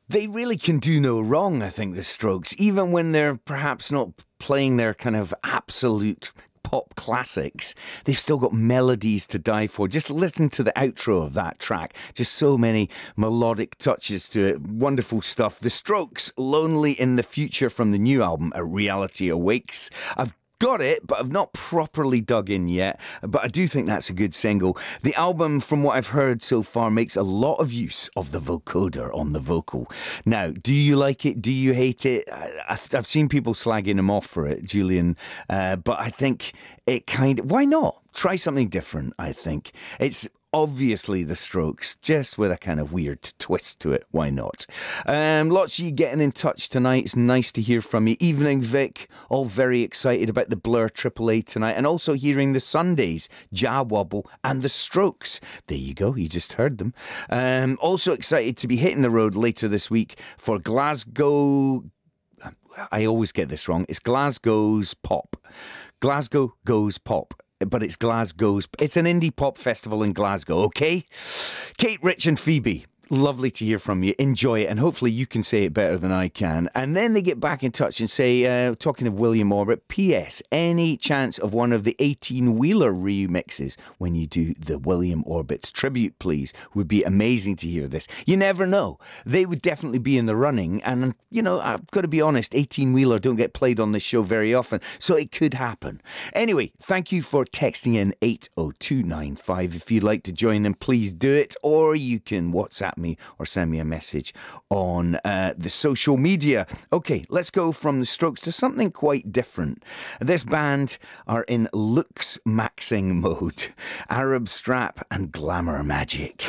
They really can do no wrong, I think, the Strokes, even when they're perhaps not playing their kind of absolute pop classics. They've still got melodies to die for. Just listen to the outro of that track. Just so many melodic touches to it. Wonderful stuff. The Strokes, Lonely in the Future, from the new album, A Reality Awakes. I've got it, but I've not properly dug in yet. But I do think that's a good single. The album, from what I've heard so far, makes a lot of use of the vocoder on the vocal. Now, do you like it? Do you hate it? I've seen people slagging him off for it, Julian. But I think it kind of... Why not? Try something different, I think. It's obviously the Strokes, just with a kind of weird twist to it. Why not? Lots of you getting in touch tonight. It's nice to hear from you. Evening Vic, all very excited about the Blur AAA tonight, and also hearing the Sundays, Jah Wobble and the Strokes. There you go, you just heard them. Also excited to be hitting the road later this week for Glasgow. I always get this wrong. It's Glasgow's Pop. Glasgow Goes Pop. But it's Glasgow's. It's an indie pop festival in Glasgow, okay? Kate, Rich and Phoebe, lovely to hear from you. Enjoy it, and hopefully you can say it better than I can. And then they get back in touch and say, talking of William Orbit, P.S. any chance of one of the 18-wheeler remixes when you do the William Orbit tribute, please? Would be amazing to hear this. You never know. They would definitely be in the running, and, you know, I've got to be honest, 18-wheeler don't get played on this show very often, so it could happen. Anyway, thank you for texting in 80295. If you'd like to join them, please do it, or you can WhatsApp me or send me a message on the social media. Okay, let's go from the Strokes to something quite different. This band are in looks maxing mode. Arab Strap and Glamour Magic.